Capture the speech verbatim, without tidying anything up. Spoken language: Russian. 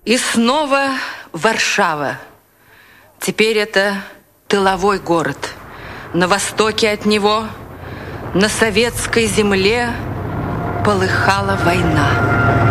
И снова Варшава. Теперь это тыловой город. На востоке от него, на советской земле, полыхала война.